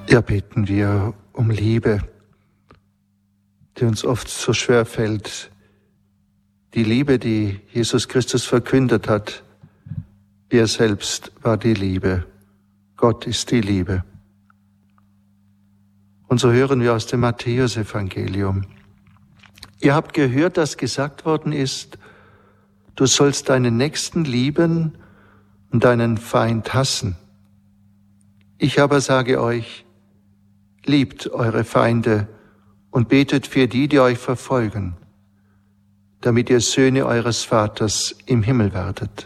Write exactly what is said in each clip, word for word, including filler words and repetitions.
Ja, beten wir um Liebe, die uns oft so schwer fällt. Die Liebe, die Jesus Christus verkündet hat, er selbst war die Liebe. Gott ist die Liebe. Und so hören wir aus dem Matthäusevangelium. Ihr habt gehört, dass gesagt worden ist, du sollst deinen Nächsten lieben und deinen Feind hassen. Ich aber sage euch, liebt eure Feinde und betet für die, die euch verfolgen, damit ihr Söhne eures Vaters im Himmel werdet.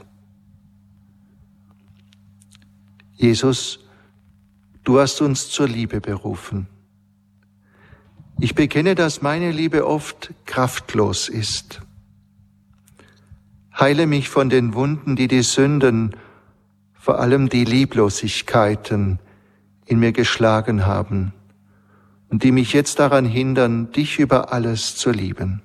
Jesus, du hast uns zur Liebe berufen. Ich bekenne, dass meine Liebe oft kraftlos ist. Heile mich von den Wunden, die die Sünden, vor allem die Lieblosigkeiten, in mir geschlagen haben und die mich jetzt daran hindern, dich über alles zu lieben.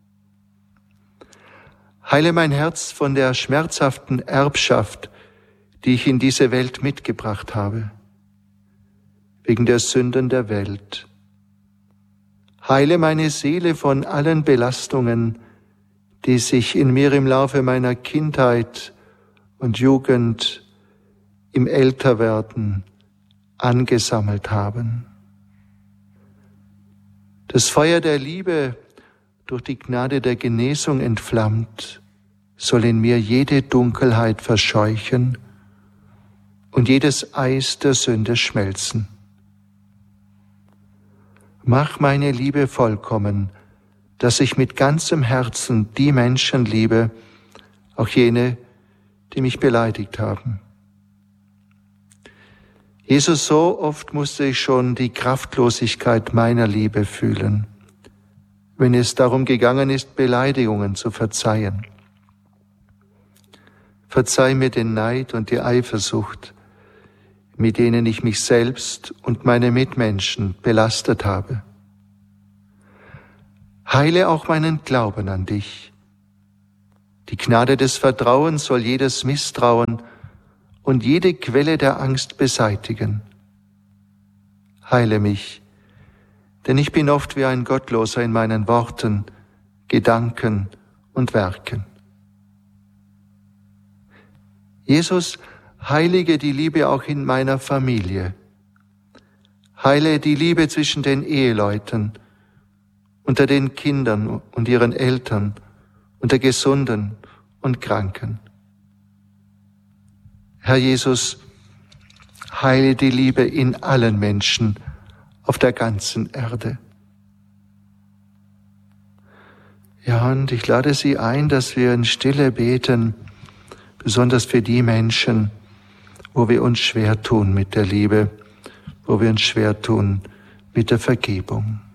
Heile mein Herz von der schmerzhaften Erbschaft, die ich in diese Welt mitgebracht habe, wegen der Sünden der Welt. Heile meine Seele von allen Belastungen, die sich in mir im Laufe meiner Kindheit und Jugend, im Älterwerden angesammelt haben. Das Feuer der Liebe, durch die Gnade der Genesung entflammt, soll in mir jede Dunkelheit verscheuchen und jedes Eis der Sünde schmelzen. Mach meine Liebe vollkommen, dass ich mit ganzem Herzen die Menschen liebe, auch jene, die mich beleidigt haben. Jesus, so oft musste ich schon die Kraftlosigkeit meiner Liebe fühlen, wenn es darum gegangen ist, Beleidigungen zu verzeihen. Verzeih mir den Neid und die Eifersucht, mit denen ich mich selbst und meine Mitmenschen belastet habe. Heile auch meinen Glauben an dich. Die Gnade des Vertrauens soll jedes Misstrauen und jede Quelle der Angst beseitigen. Heile mich, denn ich bin oft wie ein Gottloser in meinen Worten, Gedanken und Werken. Jesus, heilige die Liebe auch in meiner Familie. Heile die Liebe zwischen den Eheleuten, unter den Kindern und ihren Eltern, unter Gesunden und Kranken. Herr Jesus, heile die Liebe in allen Menschen auf der ganzen Erde. Ja, und ich lade Sie ein, dass wir in Stille beten, besonders für die Menschen, wo wir uns schwer tun mit der Liebe, wo wir uns schwer tun mit der Vergebung.